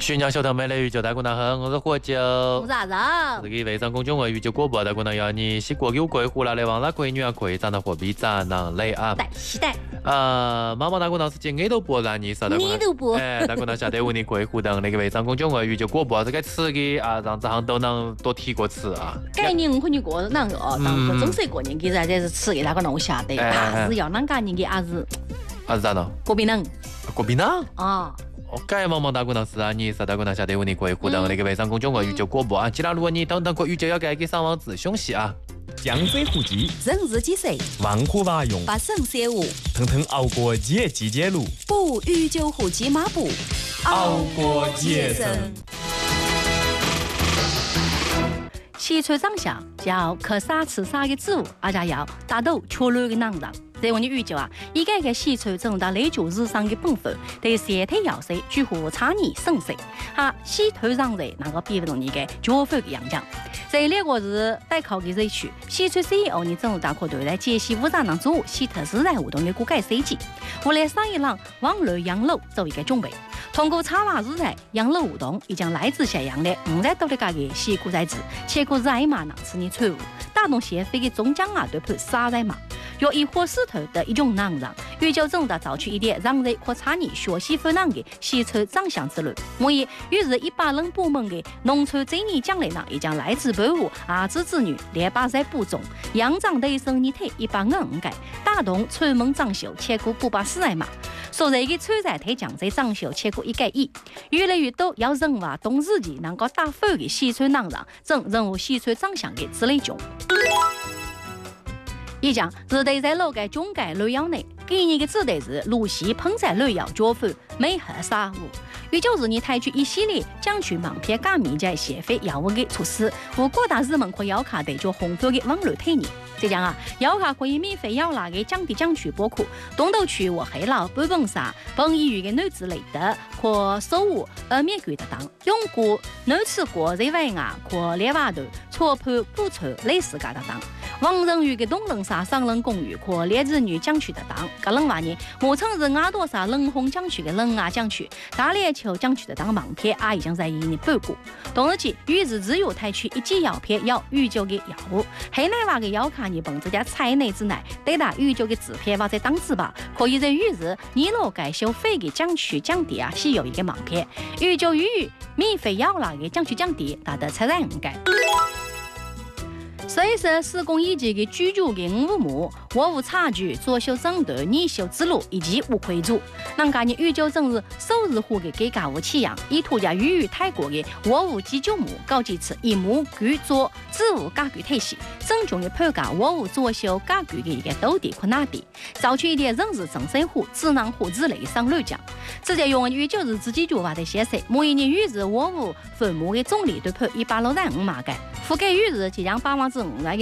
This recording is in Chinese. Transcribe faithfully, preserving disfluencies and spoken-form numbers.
寻找小头美的宇宙大姑娘好，我是火酒。 我是阿让。 这个微商公众号宇宙广播大姑娘要你洗过有贵胡辣的王拉贵女啊贵长得货比长囊累啊。 带西带。 啊，妈妈大姑娘是接耳朵播让你啥大姑娘？ 耳朵播。 哎，大姑娘晓得问你贵胡等那个微商公众号宇宙广播这个词的啊，让这行都能多提过词啊。 概念我你个人哦，当个中式过年给咱这是词给大个弄晓得，但是要啷个你给还是还是咋弄？ 国民党。 国民党啊。 哦，改毛毛大姑娘是啊，你啥大姑娘晓得问你可以互动那个微商公众号宇宙广播啊，既然如果你等等过宇宙要改给上网自凶喜啊。 江浙沪籍， 人日几岁？ 万户娃用， 八省三五， 腾腾熬过节季节路， 不与酒后骑马步， 熬过节生。 喜出长相叫可啥吃啥的植物，而且要打斗出路的能人。在我的宇宙啊，一个个喜出正到累就日常的本分，对身体要塞几乎差你省事。哈，喜头让人那个比不动你个脚法的样讲。在两个是代考的热区，喜出 C E O 你正如大可对待解析五常当中喜特自然活动的骨改设计，为了上一浪往内养老做一个准备。通过插娃日台养老活动，已经来自咸阳的五百多的家的喜苦在治，切苦在马能使你错误，打动协会的中奖啊对盘杀在马。用一伙石头的一种能人，宇宙中的造出一点让人和差你学习分量的喜出长相之类。我也于是一把冷部门的农村这年奖励呢，已经来自北户儿子子女连把在部中，养长的一生你睇一把硬改，打动村门长袖，切过不把死来嘛。所以的村在推将在长袖切过一改一，越来越多要人话懂自己能够打分的喜出能人，正人物喜出长相的之类中。一讲是对在楼街中街旅游内，给你的指的是露西碰在旅游脚粉美和沙物，也就是你采取一系列奖取盲片加密在协会业务的措施，和各大热门可要卡对做红头的网络推荐。这样啊，要卡可以免费要拿的奖的奖取包括东斗区和黑老本本沙本医院的女子类的可收入而免费的当，用过女子过热外啊可列瓦头错判补偿类似噶的当。王人鱼的东人沙上人公寓可列子女奖取的当，个人话呢，目前是阿多沙冷红奖取的冷啊奖取，大连球奖取的当盲片啊已经在一年报过。同时期，于是只有采取一剂药片要预救的药物，黑奶娃的药卡你本自家菜内之内，对打预救的纸片或者当纸吧，可以在于是你老该收费的奖取奖励啊是有一个盲片，预救于免费药啦的奖取奖励，达得才在应该。虽是施工以及的居住的五幕，我无差距，左修整顿，逆修之路以及无亏住。人家呢预救正是首日户的给家务起样，以土家与于泰国的我无基九幕搞几次一幕居做植物家具体系，正宗的判价我无左修家具的一个斗地困难地，造出一点人是正生户、智能户之类上类奖，直接用预救是自己做法的写色，每一年于是我无分母的总理对判一百六十五码改。覆盖于是即将百分之五来